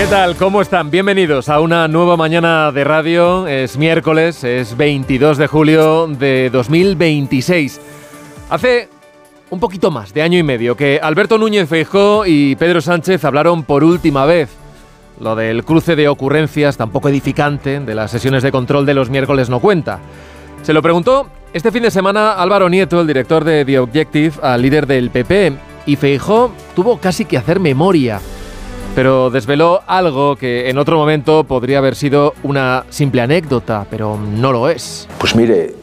¿Qué tal? ¿Cómo están? Bienvenidos a una nueva mañana de radio. Es miércoles, es 22 de julio de 2026. Hace un poquito más de año y medio que Alberto Núñez Feijóo y Pedro Sánchez hablaron por última vez. Lo del cruce de ocurrencias tan poco edificante de las sesiones de control de los miércoles no cuenta. Se lo preguntó este fin de semana Álvaro Nieto, el director de The Objective, al líder del PP, y Feijóo tuvo casi que hacer memoria. Pero desveló algo que en otro momento podría haber sido una simple anécdota, pero no lo es. Pues mire,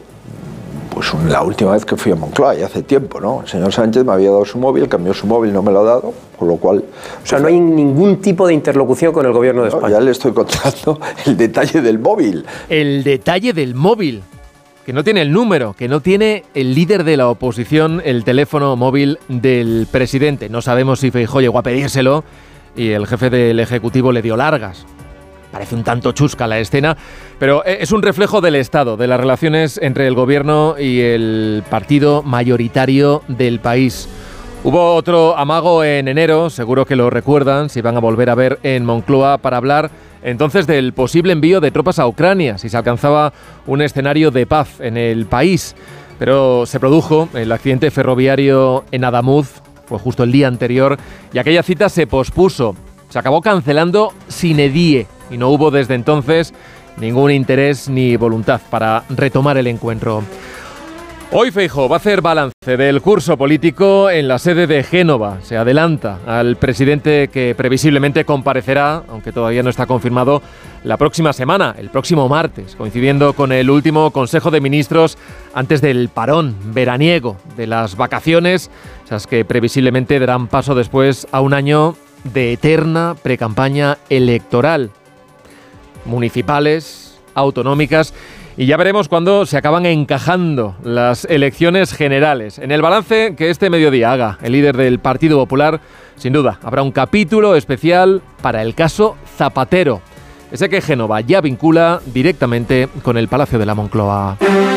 la última vez que fui a Moncloa, ya hace tiempo, ¿no? El señor Sánchez me había dado su móvil, cambió su móvil, no me lo ha dado, con lo cual... O sea, no hay ningún tipo de interlocución con el gobierno de España. Ya le estoy contando el detalle del móvil. El detalle del móvil, que no tiene el número, que no tiene el líder de la oposición el teléfono móvil del presidente. No sabemos si Feijóo llegó a pedírselo y el jefe del Ejecutivo le dio largas. Parece un tanto chusca la escena, pero es un reflejo del estado, de las relaciones entre el gobierno y el partido mayoritario del país. Hubo otro amago en enero, seguro que lo recuerdan, si van a volver a ver en Moncloa, para hablar entonces del posible envío de tropas a Ucrania, si se alcanzaba un escenario de paz en el país. Pero se produjo el accidente ferroviario en Adamuz, fue justo el día anterior, y aquella cita se pospuso. Se acabó cancelando sine die y no hubo desde entonces ningún interés ni voluntad para retomar el encuentro. Hoy Feijóo va a hacer balance del curso político en la sede de Génova. Se adelanta al presidente que previsiblemente comparecerá, aunque todavía no está confirmado, la próxima semana, el próximo martes, coincidiendo con el último Consejo de Ministros antes del parón veraniego de las vacaciones, esas que previsiblemente darán paso después a un año de eterna precampaña electoral, municipales, autonómicas, y ya veremos cuándo se acaban encajando las elecciones generales. En el balance que este mediodía haga el líder del Partido Popular, sin duda, habrá un capítulo especial para el caso Zapatero, ese que Génova ya vincula directamente con el Palacio de la Moncloa.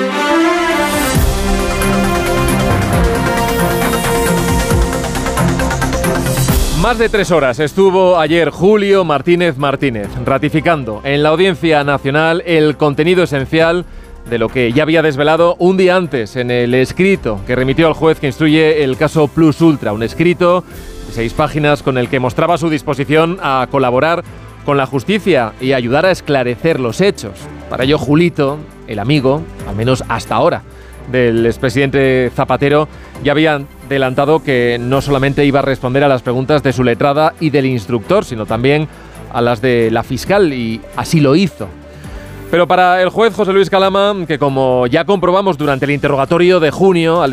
Más de 3 horas estuvo ayer Julio Martínez Martínez ratificando en la Audiencia Nacional el contenido esencial de lo que ya había desvelado un día antes en el escrito que remitió al juez que instruye el caso Plus Ultra, un escrito de 6 páginas con el que mostraba su disposición a colaborar con la justicia y ayudar a esclarecer los hechos. Para ello, Julito, el amigo, al menos hasta ahora, del expresidente Zapatero, ya había adelantado que no solamente iba a responder a las preguntas de su letrada y del instructor, sino también a las de la fiscal, y así lo hizo. Pero para el juez José Luis Calama, que como ya comprobamos durante el interrogatorio de junio, al